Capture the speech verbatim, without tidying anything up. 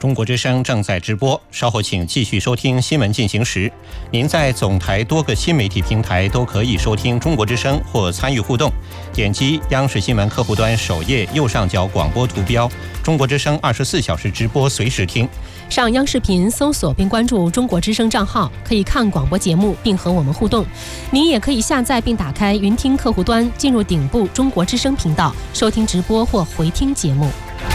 中国之声正在直播，稍后请继续收听新闻进行时。您在总台多个新媒体平台都可以收听中国之声或参与互动，点击央视新闻客户端首页右上角广播图标，中国之声二十四小时直播随时听。 上央视频搜索并关注中国之声账号，可以看广播节目并和我们互动。您也可以下载并打开云听客户端，进入顶部中国之声频道，收听直播或回听节目。